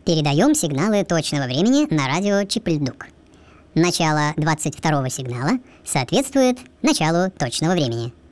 Передаем сигналы точного времени на радио Чипльдук. Начало 22-го сигнала соответствует началу точного времени.